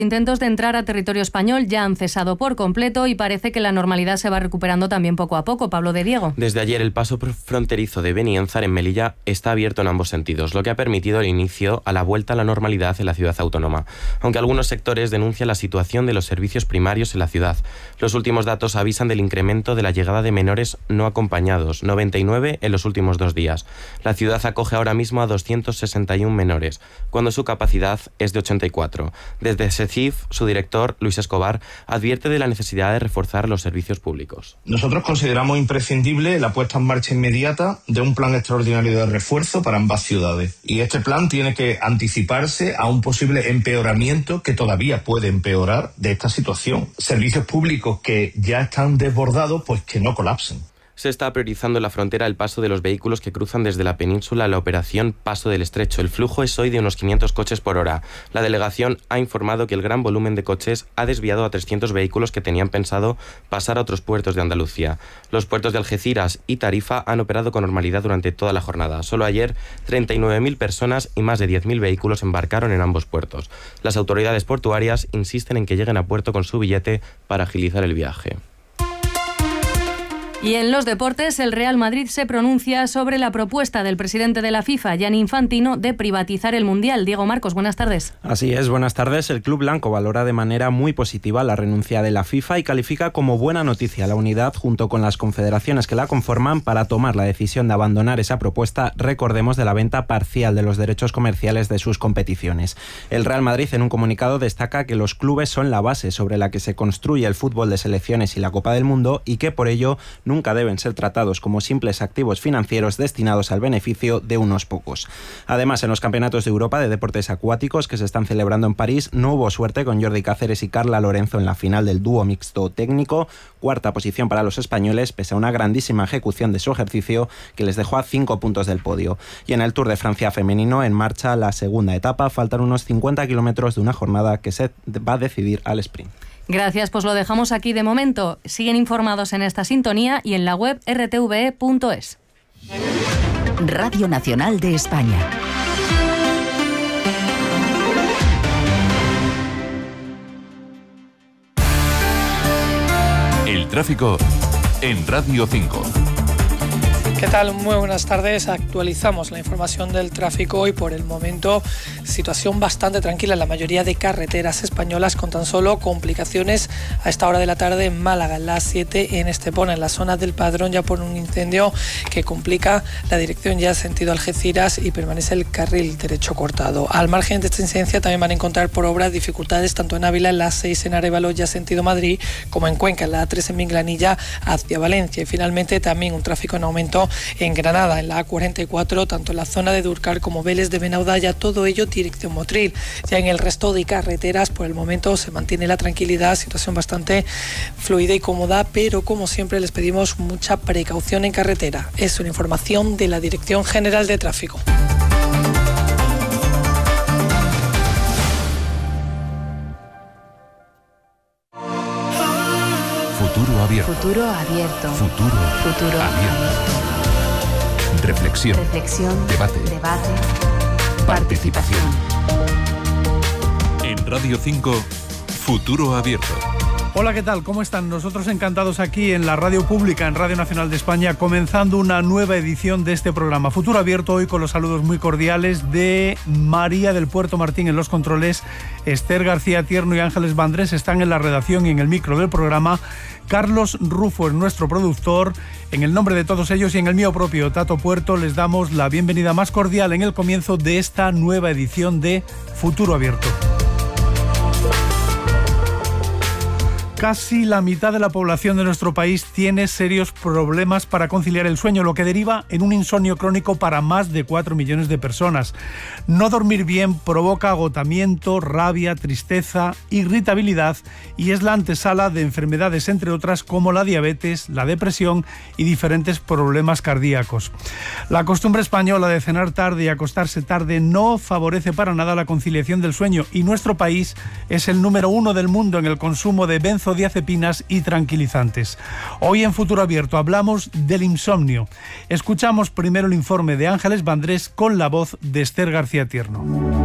Intentos de entrar a territorio español ya han cesado por completo y parece que la normalidad se va recuperando también poco a poco. Pablo de Diego. Desde ayer el paso fronterizo de Benienzar en Melilla está abierto en ambos sentidos, lo que ha permitido el inicio a la vuelta a la normalidad en la ciudad autónoma, aunque algunos sectores denuncian la situación de los servicios primarios en la ciudad. Los últimos datos avisan del incremento de la llegada de menores no acompañados, 99 en los últimos 2 días. La ciudad acoge ahora mismo a 261 menores, cuando su capacidad es de 84. Desde SECIF, su director, Luis Escobar, advierte de la necesidad de reforzar los servicios públicos. Nosotros consideramos imprescindible la puesta en marcha inmediata de un plan extraordinario de refuerzo para ambas ciudades. Y este plan tiene que anticiparse a un posible empeoramiento que todavía puede empeorar de esta situación. Servicios públicos que ya están desbordados, pues que no colapsen. Se está priorizando en la frontera el paso de los vehículos que cruzan desde la península a la operación Paso del Estrecho. El flujo es hoy de unos 500 coches por hora. La delegación ha informado que el gran volumen de coches ha desviado a 300 vehículos que tenían pensado pasar a otros puertos de Andalucía. Los puertos de Algeciras y Tarifa han operado con normalidad durante toda la jornada. Solo ayer, 39.000 personas y más de 10.000 vehículos embarcaron en ambos puertos. Las autoridades portuarias insisten en que lleguen a puerto con su billete para agilizar el viaje. Y en los deportes, el Real Madrid se pronuncia sobre la propuesta del presidente de la FIFA, Gianni Infantino, de privatizar el Mundial. Diego Marcos, buenas tardes. Así es, buenas tardes. El club blanco valora de manera muy positiva la renuncia de la FIFA y califica como buena noticia la unidad junto con las confederaciones que la conforman para tomar la decisión de abandonar esa propuesta, recordemos, de la venta parcial de los derechos comerciales de sus competiciones. El Real Madrid en un comunicado destaca que los clubes son la base sobre la que se construye el fútbol de selecciones y la Copa del Mundo y que por ello nunca deben ser tratados como simples activos financieros destinados al beneficio de unos pocos. Además, en los campeonatos de Europa de deportes acuáticos que se están celebrando en París, no hubo suerte con Jordi Cáceres y Carla Lorenzo en la final del dúo mixto técnico. Cuarta posición para los españoles, pese a una grandísima ejecución de su ejercicio que les dejó a 5 puntos del podio. Y en el Tour de Francia femenino, en marcha la segunda etapa, faltan unos 50 kilómetros de una jornada que se va a decidir al sprint. Gracias, pues lo dejamos aquí de momento. Siguen informados en esta sintonía y en la web rtve.es. Radio Nacional de España. El tráfico en Radio 5. ¿Qué tal? Muy buenas tardes. Actualizamos la información del tráfico y por el momento situación bastante tranquila en la mayoría de carreteras españolas con tan solo complicaciones a esta hora de la tarde en Málaga, en la A7 en Estepona, en la zona del Padrón ya por un incendio que complica la dirección ya sentido Algeciras y permanece el carril derecho cortado. Al margen de esta incidencia también van a encontrar por obras dificultades tanto en Ávila, en la A6 en Arévalo ya sentido Madrid, como en Cuenca, en la A3 en Minglanilla hacia Valencia y finalmente también un tráfico en aumento en Granada, en la A44, tanto en la zona de Durcar como Vélez de Benaudalla, todo ello dirección Motril. Ya en el resto de carreteras, por el momento se mantiene la tranquilidad, situación bastante fluida y cómoda, pero como siempre les pedimos mucha precaución en carretera. Es una información de la Dirección General de Tráfico. Futuro abierto. Futuro abierto. Futuro abierto. Reflexión. Debate. Participación. En Radio 5, Futuro Abierto. Hola, ¿qué tal? ¿Cómo están? Nosotros encantados aquí en la radio pública, en Radio Nacional de España, comenzando una nueva edición de este programa. Futuro Abierto hoy con los saludos muy cordiales de María del Puerto Martín en los controles, Esther García Tierno y Ángeles Vandrés están en la redacción y en el micro del programa. Carlos Rufo es nuestro productor. En el nombre de todos ellos y en el mío propio, Tato Puerto, les damos la bienvenida más cordial en el comienzo de esta nueva edición de Futuro Abierto. Casi la mitad de la población de nuestro país tiene serios problemas para conciliar el sueño, lo que deriva en un insomnio crónico para más de 4 millones de personas. No dormir bien provoca agotamiento, rabia, tristeza, irritabilidad y es la antesala de enfermedades, entre otras, como la diabetes, la depresión y diferentes problemas cardíacos. La costumbre española de cenar tarde y acostarse tarde no favorece para nada la conciliación del sueño y nuestro país es el número 1 del mundo en el consumo de benzodiazepinas y tranquilizantes. Hoy en Futuro Abierto hablamos del insomnio. Escuchamos primero el informe de Ángeles Vandrés con la voz de Esther García Tierno.